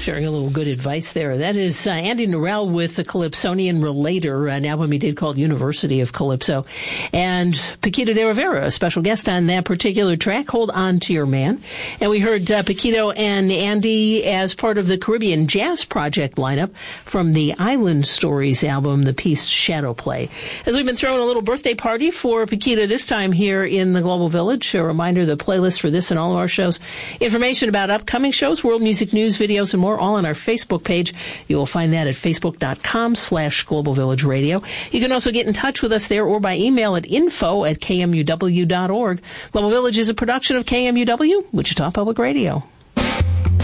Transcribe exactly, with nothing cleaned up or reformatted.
Sharing a little good advice there. That is uh, Andy Narell with the Calypsonian Relator, an album he did called University of Calypso. And Paquito de Rivera, a special guest on that particular track, Hold On to Your Man. And we heard uh, Paquito and Andy as part of the Caribbean Jazz Project lineup from the Island Stories album, the piece Shadow Play. As we've been throwing a little birthday party for Paquito this time here in the Global Village, a reminder, the playlist for this and all of our shows, information about upcoming shows, world music news, videos, and more, all on our Facebook page. You will find that at facebook.com slash Global Village Radio. You can also get in touch with us there or by email at info at kmuw dot org. Global Village is a production of K M U W, Wichita Public Radio.